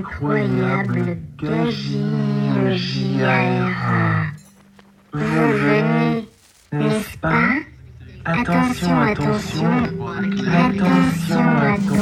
incroyable Gagir. Vous venez, n'est-ce pas? Attention, attention, attention, attention.